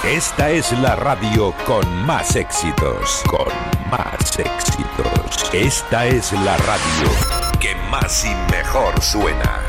Esta es la radio con más éxitos. Con más éxitos. Esta es la radio que más y mejor suena.